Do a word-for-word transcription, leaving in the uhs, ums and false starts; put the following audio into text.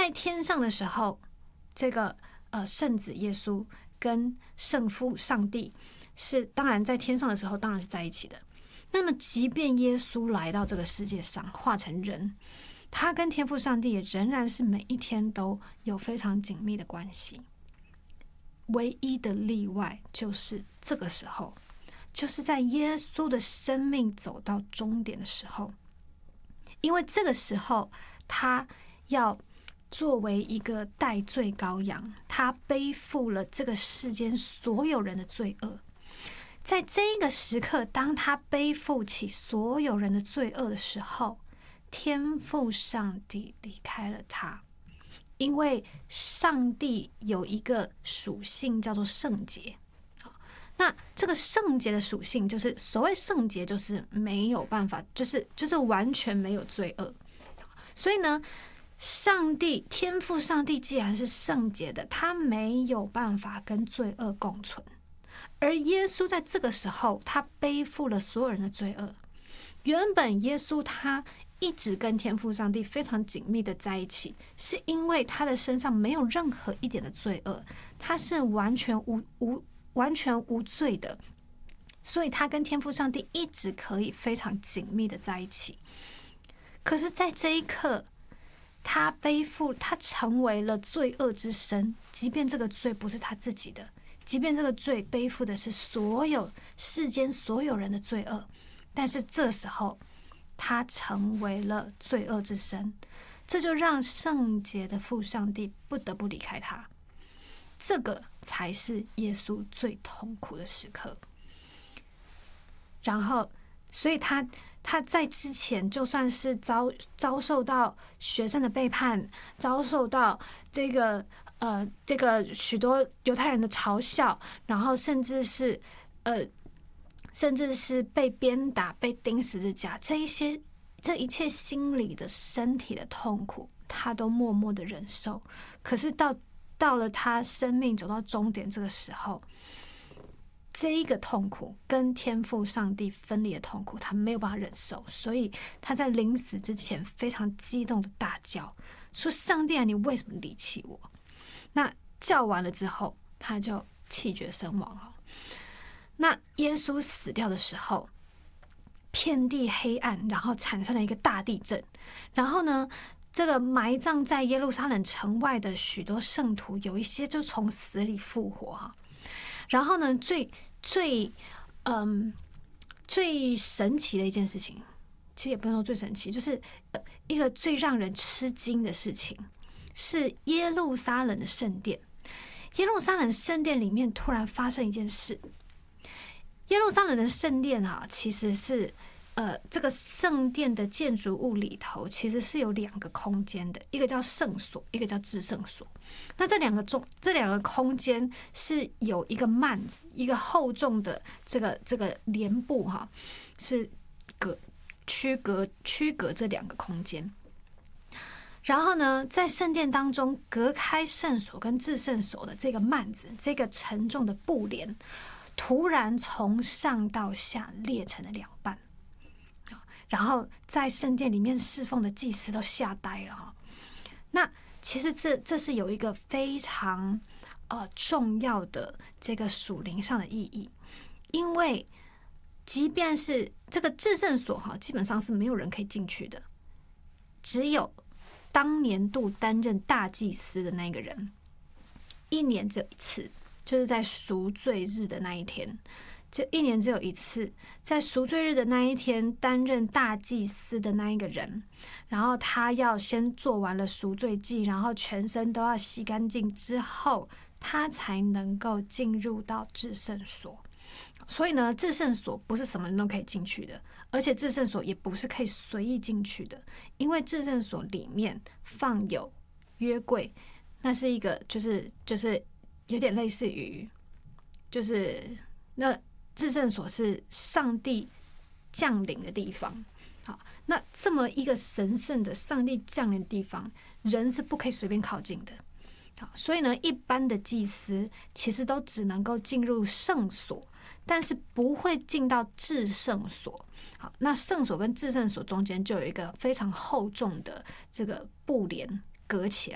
在天上的时候，这个呃圣子耶稣跟圣父上帝是当然在天上的时候当然是在一起的。那么即便耶稣来到这个世界上化成人，他跟天父上帝也仍然是每一天都有非常紧密的关系。唯一的例外就是这个时候，就是在耶稣的生命走到终点的时候，因为这个时候他要作为一个代罪羔羊，他背负了这个世间所有人的罪恶。在这个时刻，当他背负起所有人的罪恶的时候，天父上帝离开了他。因为上帝有一个属性叫做圣洁，那这个圣洁的属性就是所谓圣洁，就是没有办法，就是就是完全没有罪恶。所以呢，上帝天父上帝既然是圣洁的，他没有办法跟罪恶共存。而耶稣在这个时候，他背负了所有人的罪恶。原本耶稣他一直跟天父上帝非常紧密的在一起，是因为他的身上没有任何一点的罪恶，他是完全无无完全无罪的，所以他跟天父上帝一直可以非常紧密的在一起。可是在这一刻，他背负他成为了罪恶之身，即便这个罪不是他自己的，即便这个罪背负的是所有世间所有人的罪恶，但是这时候他成为了罪恶之身，这就让圣洁的父上帝不得不离开他。这个才是耶稣最痛苦的时刻。然后，所以他他在之前就算是遭遭受到学生的背叛，遭受到这个呃这个许多犹太人的嘲笑，然后甚至是呃。甚至是被鞭打、被钉十字架，这一些、这一切心理的、身体的痛苦，他都默默的忍受。可是到到了他生命走到终点这个时候，这一个痛苦跟天父上帝分离的痛苦，他没有办法忍受，所以他在临死之前非常激动的大叫，说：“上帝啊，你为什么离弃我？”那叫完了之后，他就气绝身亡了。那耶稣死掉的时候，遍地黑暗，然后产生了一个大地震。然后呢，这个埋葬在耶路撒冷城外的许多圣徒，有一些就从死里复活哈。然后呢，最最嗯最神奇的一件事情，其实也不用说最神奇，就是一个最让人吃惊的事情，是耶路撒冷的圣殿。耶路撒冷圣殿里面突然发生一件事。耶路撒冷的圣殿啊，其实是呃，这个圣殿的建筑物里头其实是有两个空间的，一个叫圣所，一个叫至圣所。那这两个中这两个空间是有一个幔子，一个厚重的这个这个帘布哈、啊，是隔区隔区隔这两个空间。然后呢，在圣殿当中隔开圣所跟至圣所的这个幔子，这个沉重的布帘，突然从上到下裂成了两半，然后在圣殿里面侍奉的祭司都吓呆了哈。那其实这这是有一个非常呃重要的这个属灵上的意义，因为即便是这个至圣所哈，基本上是没有人可以进去的，只有当年度担任大祭司的那个人，一年只有一次。就是在赎罪日的那一天，这一年只有一次，在赎罪日的那一天，担任大祭司的那一个人，然后他要先做完了赎罪祭，然后全身都要洗干净之后，他才能够进入到至圣所。所以呢，至圣所不是什么人都可以进去的，而且至圣所也不是可以随意进去的，因为至圣所里面放有约柜，那是一个就是就是。有点类似于，就是那至圣所是上帝降临的地方。好，那这么一个神圣的上帝降临的地方，人是不可以随便靠近的。好，所以呢，一般的祭司其实都只能够进入圣所，但是不会进到至圣所。好，那圣所跟至圣所中间就有一个非常厚重的这个布帘隔起来。